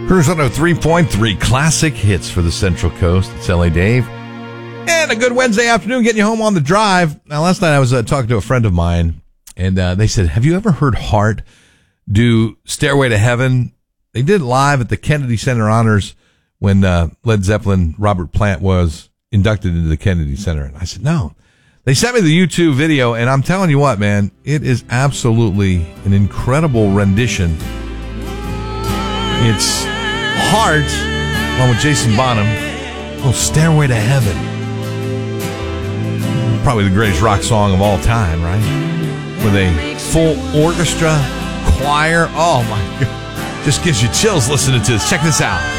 Cruise 103.3 classic hits for the Central Coast. It's LA Dave. And a good Wednesday afternoon getting you home on the drive. Now, last night I was talking to a friend of mine, and they said, have you ever heard Heart do Stairway to Heaven? They did it live at the Kennedy Center Honors when Led Zeppelin, Robert Plant was inducted into the Kennedy Center. And I said, no. They sent me the YouTube video, and I'm telling you what, man, it is absolutely an incredible rendition. It's Heart, along with Jason Bonham, a little Stairway to Heaven. Probably the greatest rock song of all time, right? With a full orchestra, choir. Oh, my God. Just gives you chills listening to this. Check this out.